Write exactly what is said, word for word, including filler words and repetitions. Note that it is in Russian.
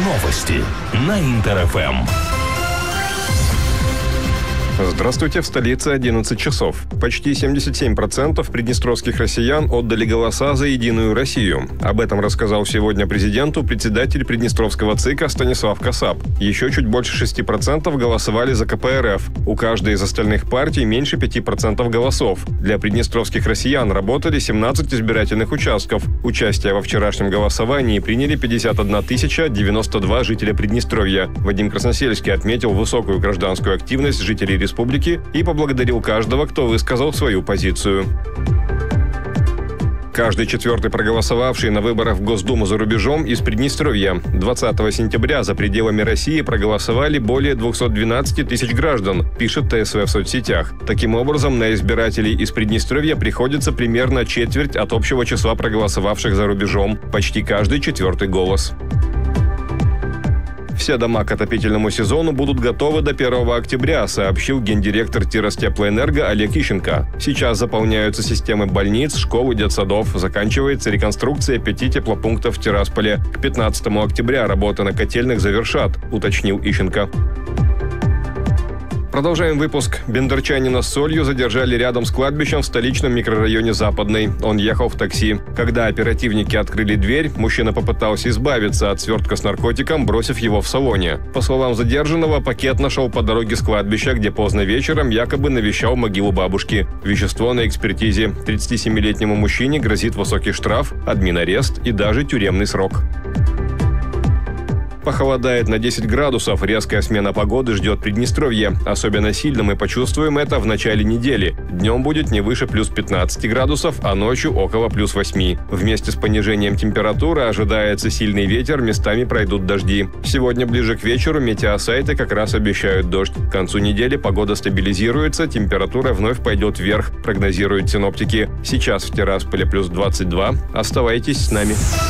Новости на Интер-ФМ. Здравствуйте, в столице одиннадцать часов. Почти семьдесят семь процентов приднестровских россиян отдали голоса за «Единую Россию». Об этом рассказал сегодня президенту председатель Приднестровского ЦИКа Станислав Касап. Еще чуть больше шести процентов голосовали за ка пэ эр эф. У каждой из остальных партий меньше пяти процентов голосов. Для приднестровских россиян работали семнадцать избирательных участков. Участие во вчерашнем голосовании приняли пятьдесят одна тысяча девяносто два жителя Приднестровья. Вадим Красносельский отметил высокую гражданскую активность жителей республики. республики и поблагодарил каждого, кто высказал свою позицию. Каждый четвертый проголосовавший на выборах в Госдуму за рубежом из Приднестровья. двадцатого сентября за пределами России проголосовали более двухсот двенадцати тысяч граждан, пишет тэ эс вэ в соцсетях. Таким образом, на избирателей из Приднестровья приходится примерно четверть от общего числа проголосовавших за рубежом, почти каждый четвертый голос. Все дома к отопительному сезону будут готовы до первого октября, сообщил гендиректор Тиростеплоэнерго Олег Ищенко. Сейчас заполняются системы больниц, школ и детсадов. Заканчивается реконструкция пяти теплопунктов в Тирасполе. К пятнадцатому октября работы на котельных завершат, уточнил Ищенко. Продолжаем выпуск. Бендерчанина с солью задержали рядом с кладбищем в столичном микрорайоне Западный. Он ехал в такси. Когда оперативники открыли дверь, мужчина попытался избавиться от свертка с наркотиком, бросив его в салоне. По словам задержанного, пакет нашел по дороге с кладбища, где поздно вечером якобы навещал могилу бабушки. Вещество на экспертизе. тридцатисемилетнему мужчине грозит высокий штраф, админарест и даже тюремный срок. Похолодает на десять градусов. Резкая смена погоды ждет Приднестровье. Особенно сильно мы почувствуем это в начале недели. Днем будет не выше плюс пятнадцати градусов, а ночью около плюс восьми. Вместе с понижением температуры ожидается сильный ветер, местами пройдут дожди. Сегодня ближе к вечеру метеосайты как раз обещают дождь. К концу недели погода стабилизируется, температура вновь пойдет вверх, прогнозируют синоптики. Сейчас в Тирасполе плюс двадцать два. Оставайтесь с нами.